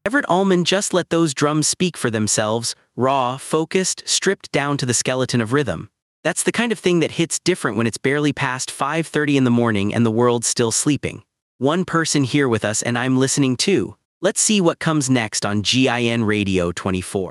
Everett Allman just let those drums speak for themselves, raw, focused, stripped down to the skeleton of rhythm. That's the kind of thing that hits different when it's barely past 5:30 in the morning and the world's still sleeping. One person here with us and I'm listening too. Let's see what comes next on GIN Radio 24.